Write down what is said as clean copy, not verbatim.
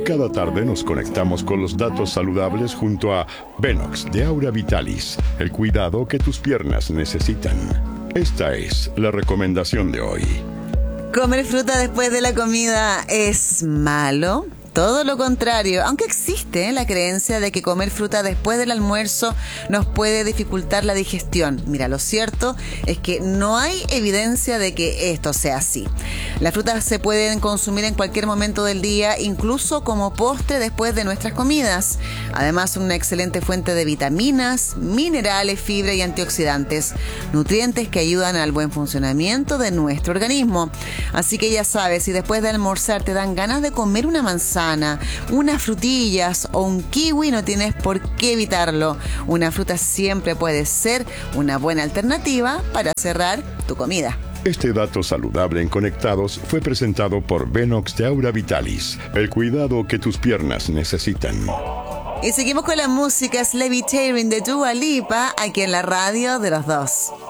Cada tarde nos conectamos con los datos saludables junto a Venox de Aura Vitalis, el cuidado que tus piernas necesitan. Esta es la recomendación de hoy. ¿Comer fruta después de la comida es malo? Todo lo contrario, aunque existe la creencia de que comer fruta después del almuerzo nos puede dificultar la digestión. Mira, lo cierto es que no hay evidencia de que esto sea así. Las frutas se pueden consumir en cualquier momento del día, incluso como postre después de nuestras comidas. Además, una excelente fuente de vitaminas, minerales, fibra y antioxidantes, nutrientes que ayudan al buen funcionamiento de nuestro organismo. Así que ya sabes, si después de almorzar te dan ganas de comer una manzana, unas frutillas o un kiwi, no tienes por qué evitarlo. Una fruta siempre puede ser una buena alternativa para cerrar tu comida. Este dato saludable en Conectados fue presentado por Venox de Aura Vitalis, el cuidado que tus piernas necesitan. Y seguimos con la música, es Levitating de Dua Lipa, aquí en la radio de los dos.